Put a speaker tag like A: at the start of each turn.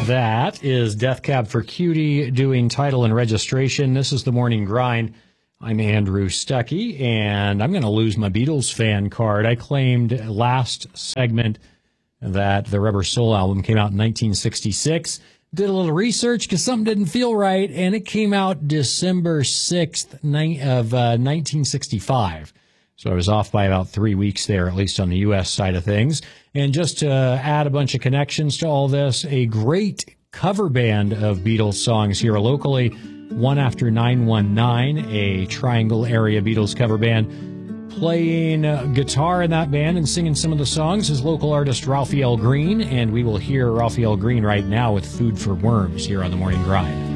A: That is Death Cab for Cutie doing title and registration. This is the Morning Grind. I'm Andrew Stuckey, and I'm going to lose my Beatles fan card. I claimed last segment that the Rubber Soul album came out in 1966. Did a little research because something didn't feel right, and it came out December 6th of 1965. So I was off by about 3 weeks there, at least on the U.S. side of things. And just to add a bunch of connections to all this, a great cover band of Beatles songs here locally. One After 919, a Triangle area Beatles cover band. Playing guitar in that band and singing some of the songs is local artist Ralphie L. Green. And we will hear Ralphie L. Green right now with Food for Worms here on The Morning Grind.